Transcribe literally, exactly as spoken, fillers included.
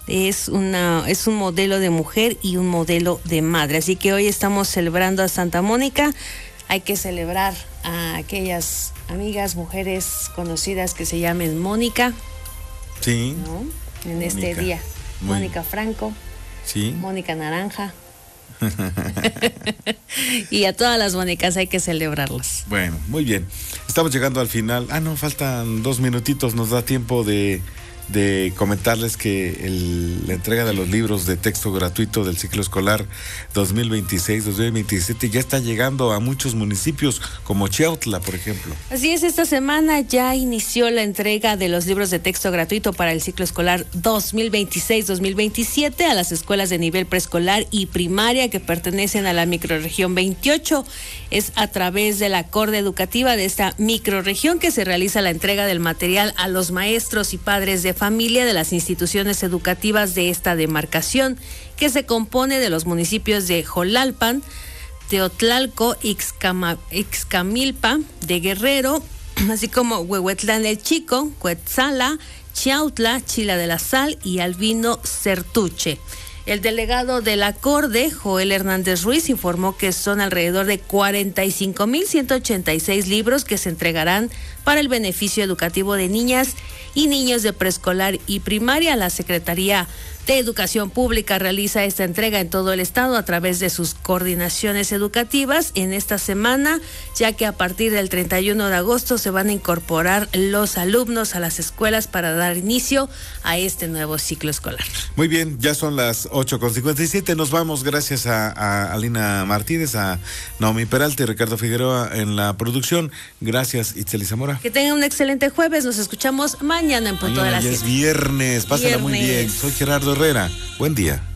Es, una, es un modelo de mujer y un modelo de madre. Así que hoy estamos celebrando a Santa Mónica. Hay que celebrar a aquellas amigas, mujeres conocidas que se llamen Mónica. Sí. ¿No? En Mónica. este día. Muy. Mónica Franco. Sí. Mónica Naranja. Y a todas las Mónicas hay que celebrarlas. Bueno, muy bien. Estamos llegando al final. Ah, no, faltan dos minutitos. Nos da tiempo de, de comentarles que el, la entrega de los libros de texto gratuito del ciclo escolar dos mil veintiséis dos mil veintisiete ya está llegando a muchos municipios, como Chiautla, por ejemplo. Así es, esta semana ya inició la entrega de los libros de texto gratuito para el ciclo escolar dos mil veintiséis dos mil veintisiete a las escuelas de nivel preescolar y primaria que pertenecen a la microrregión veintiocho. Es a través de la acorde educativa de esta microrregión que se realiza la entrega del material a los maestros y padres de familia de las instituciones educativas de esta demarcación, que se compone de los municipios de Jolalpan, Teotlalco, Ixcama, Ixcamilpa, de Guerrero, así como Huehuetlán el Chico, Cuetzala, Chiautla, Chila de la Sal y Albino Certuche. El delegado del acorde, Joel Hernández Ruiz, informó que son alrededor de cuarenta y cinco mil ciento ochenta y seis libros que se entregarán para el beneficio educativo de niñas y niños de preescolar y primaria. La Secretaría de Educación Pública realiza esta entrega en todo el estado a través de sus coordinaciones educativas en esta semana, ya que a partir del treinta y uno de agosto se van a incorporar los alumnos a las escuelas para dar inicio a este nuevo ciclo escolar. Muy bien, ya son las ocho con cincuenta y siete. Nos vamos gracias a, a Alina Martínez, a Naomi Peralta y Ricardo Figueroa en la producción. Gracias, Itzeli Zamora. Que tengan un excelente jueves. Nos escuchamos mañana en punto de Mañana las ya siete. es viernes. Pásala muy Viernes. bien. Soy Gerardo Herrera. Buen día.